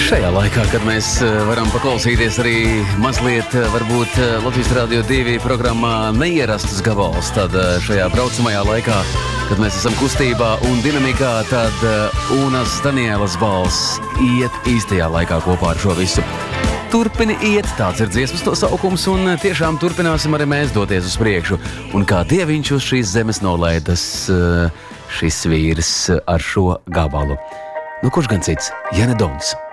Šajā laikā, kad mēs varam paklausīties arī mazliet, varbūt Latvijas Radio 2 programmā neierastas gabals, tad šajā braucamajā laikā, kad mēs esam kustībā un dinamikā, tad Unas Danielas balss iet īstajā laikā kopā ar šo visu. Turpini iet, tāds ir dziesmas nosaukums, un tiešām turpināsim arī mēs doties uz priekšu. Un kā dieviņš uz šīs zemes nolaidas šis vīrs ar šo gabalu. Nu, kurš gan cits? Ja ne Dons.